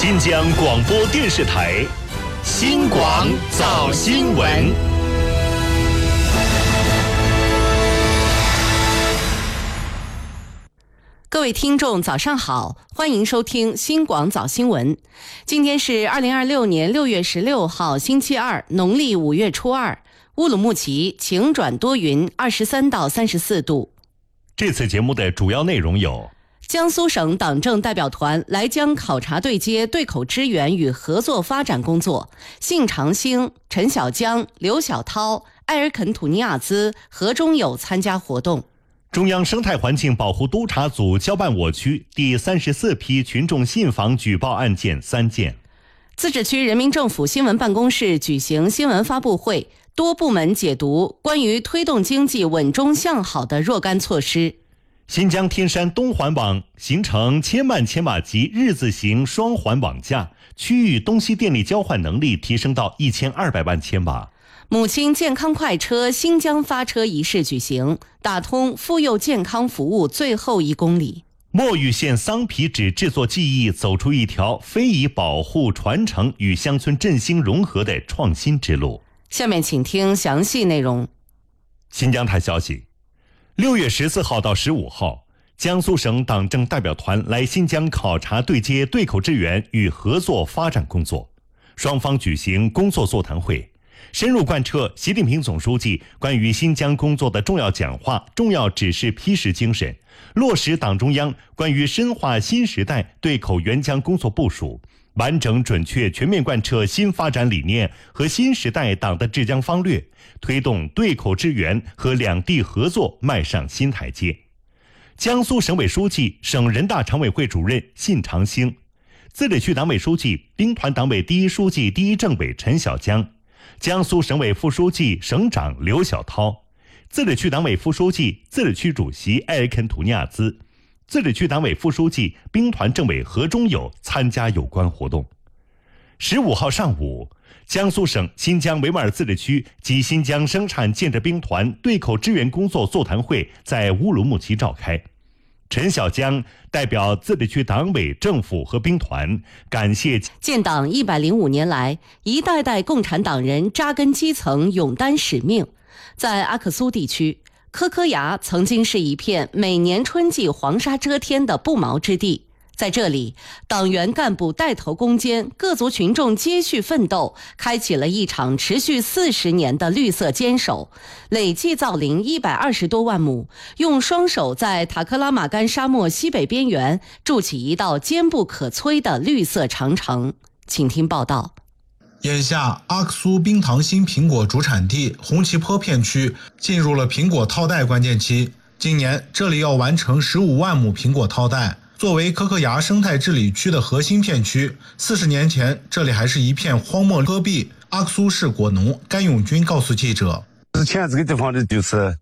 新疆广播电视台新广早新闻。 各位听众早上好，欢迎收听新广早新闻。今天是2026年6月16号星期二，农历5月初二。乌鲁木齐晴转多云，23到34度。 这次节目的主要内容有： 江苏省党政代表团来江考察对接对口支援与合作发展工作，信长兴、陈小江、刘小涛、埃尔肯吐尼亚兹、何忠友参加活动。 中央生态环境保护督察组交办我区第34批群众信访举报案件3件。 自治区人民政府新闻办公室举行新闻发布会，多部门解读关于推动经济稳中向好的若干措施。 新疆天山东环网形成千万千瓦级日字形双环网架，区域东西电力交换能力提升到1200万千瓦。 母亲健康快车新疆发车仪式举行，打通妇幼健康服务最后1公里。 墨玉县桑皮纸制作技艺走出一条非遗保护传承与乡村振兴融合的创新之路。 下面请听详细内容。 新疆台消息，6月14号到15号，江苏省党政代表团来新疆考察对接对口支援与合作发展工作，双方举行工作座谈会，深入贯彻习近平总书记关于新疆工作的重要讲话、重要指示批示精神，落实党中央关于深化新时代对口援疆工作部署，完整准确全面贯彻新发展理念和新时代党的治疆方略，推动对口支援和两地合作迈上新台阶。江苏省委书记、省人大常委会主任信长兴，自治区党委书记、兵团党委第一书记、第一政委陈小江，江苏省委副书记、省长刘小涛，自治区党委副书记、自治区主席埃尔肯吐尼亚兹，自治区党委副书记、兵团政委何忠友参加有关活动。15号上午，江苏省新疆维吾尔自治区及新疆生产建设兵团对口支援工作座谈会在乌鲁木齐召开。陈小江代表自治区党委政府和兵团感谢建党105年来，一代代共产党人扎根基层，勇担使命。在阿克苏地区，柯柯崖曾经是一片每年春季黄沙遮天的不毛之地，在这里，党员干部带头攻坚，各族群众接续奋斗，开启了一场持续40年的绿色坚守，累计造林120多万亩，用双手在塔克拉玛干沙漠西北边缘筑起一道坚不可摧的绿色长城。请听报道。 眼下，阿克苏冰糖新苹果主产地红旗坡片区进入了苹果套袋关键期。今年这里要完成15万亩苹果套袋。作为柯柯崖生态治理区的核心片区，40年前这里还是一片荒漠戈壁。阿克苏市果农甘永军告诉记者：“ 之前这个地方的就是